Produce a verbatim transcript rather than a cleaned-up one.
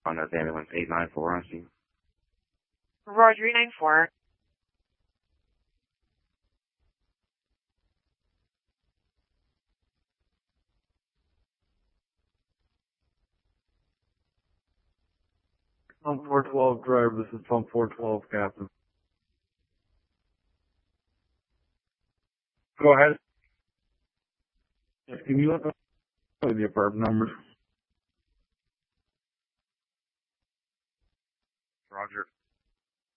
On that ambulance eight nine four, I see. Roger, three nine four. Pump four twelve driver, this is Pump four twelve, Captain. Go ahead. Can you look up the apartment numbers?